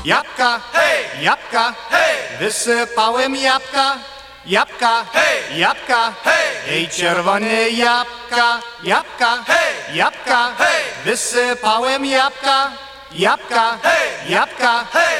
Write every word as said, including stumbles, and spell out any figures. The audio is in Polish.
Jabłka, hej, jabłka, hej, wysypałem jabłka, jabłka, hej, jabłka, hej, ej czerwone jabłka, jabłka, hej, jabłka, hej, wysypałem jabłka, jabłka, hej, jabłka. hej.